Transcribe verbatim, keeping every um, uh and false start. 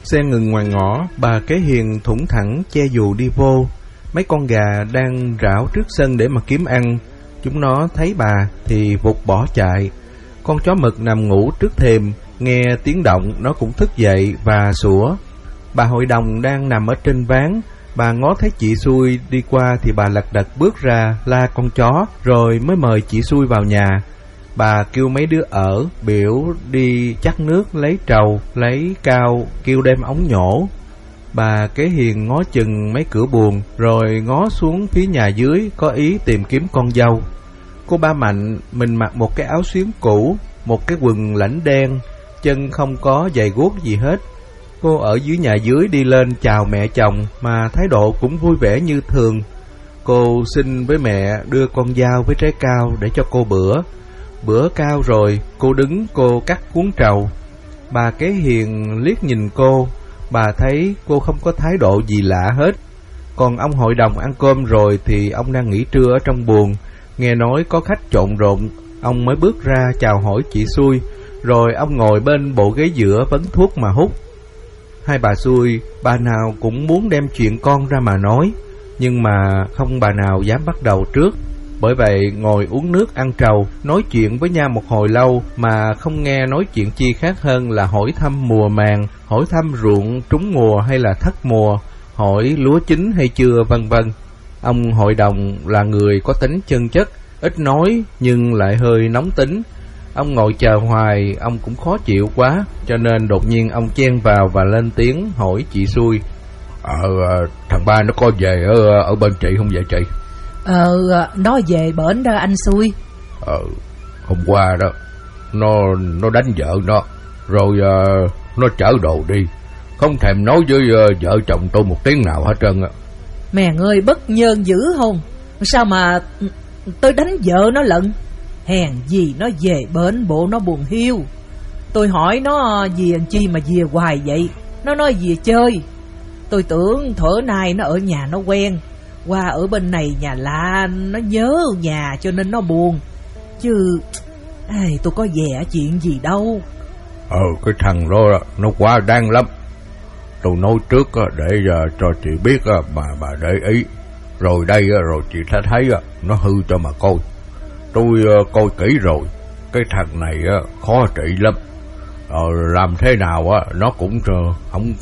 Xe ngừng ngoài ngõ, bà Kế Hiền thủng thẳng che dù đi vô. Mấy con gà đang rảo trước sân để mà kiếm ăn. Chúng nó thấy bà thì vụt bỏ chạy. Con chó mực nằm ngủ trước thềm, nghe tiếng động nó cũng thức dậy và sủa. Bà hội đồng đang nằm ở trên ván. Bà ngó thấy chị Xui đi qua thì bà lật đật bước ra la con chó, rồi mới mời chị Xui vào nhà. Bà kêu mấy đứa ở biểu đi chắc nước, lấy trầu, lấy cao, kêu đem ống nhổ. Bà Kế Hiền ngó chừng mấy cửa buồng, rồi ngó xuống phía nhà dưới, có ý tìm kiếm con dâu. Cô ba Mạnh mình mặc một cái áo xuyến cũ, một cái quần lãnh đen, chân không có giày guốc gì hết. Cô ở dưới nhà dưới đi lên chào mẹ chồng mà thái độ cũng vui vẻ như thường. Cô xin với mẹ đưa con dao với trái cao để cho cô bữa. Bữa cao rồi, cô đứng cô cắt cuốn trầu. Bà Kế Hiền liếc nhìn cô, bà thấy cô không có thái độ gì lạ hết. Còn ông hội đồng ăn cơm rồi thì ông đang nghỉ trưa ở trong buồng. Nghe nói có khách trộn rộn, ông mới bước ra chào hỏi chị Xui, rồi ông ngồi bên bộ ghế giữa vấn thuốc mà hút. Hai bà Xui, bà nào cũng muốn đem chuyện con ra mà nói, nhưng mà không bà nào dám bắt đầu trước. Bởi vậy ngồi uống nước ăn trầu, nói chuyện với nhau một hồi lâu mà không nghe nói chuyện chi khác hơn là hỏi thăm mùa màng, hỏi thăm ruộng trúng mùa hay là thất mùa, hỏi lúa chín hay chưa, vân vân. Ông hội đồng là người có tính chân chất, ít nói nhưng lại hơi nóng tính. Ông ngồi chờ hoài, ông cũng khó chịu quá, cho nên đột nhiên ông chen vào và lên tiếng hỏi chị Xui. Ờ, thằng ba nó có về ở, ở bên chị không vậy chị? Ờ, nó về bển đó anh Xui. Ờ, hôm qua đó, nó nó đánh vợ nó, rồi uh, nó chở đồ đi, không thèm nói với uh, vợ chồng tôi một tiếng nào hết trơn á. Mẹ ơi, bất nhơn dữ không? Sao mà tôi đánh vợ nó lận? Hèn gì nó về bển bộ nó buồn hiu. Tôi hỏi nó về làm chi mà về hoài vậy? Nó nói về chơi. Tôi tưởng thở nay nó ở nhà nó quen, qua ở bên này nhà lạ nó nhớ nhà cho nên nó buồn. Chứ ai, tôi có dè chuyện gì đâu. Ờ, cái thằng đó nó quá đáng lắm. Tôi nói trước để uh, cho chị biết uh, mà bà để ý. Rồi đây uh, rồi chị sẽ thấy uh, nó hư cho mà coi. Tôi uh, coi kỹ rồi, cái thằng này uh, khó trị lắm. Ờ, làm thế nào uh, nó cũng uh, không